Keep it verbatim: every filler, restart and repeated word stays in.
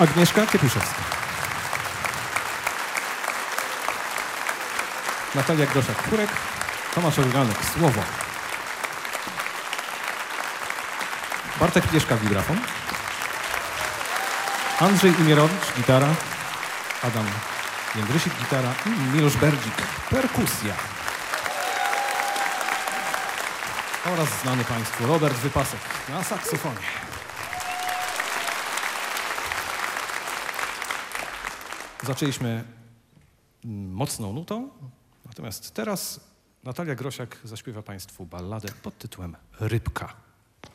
Agnieszka Kiepiszewska. Natalia Groszak-Kurek, Tomasz Organek, słowo. Bartek Pieszka, vibrafon. Andrzej Imierowicz, gitara. Adam Jędrysik, gitara. I Milosz Berdzik, perkusja. Oraz znany Państwu Robert Wypasek na saksofonie. Zaczęliśmy mocną nutą, natomiast teraz Natalia Grosiak zaśpiewa Państwu balladę pod tytułem Rybka.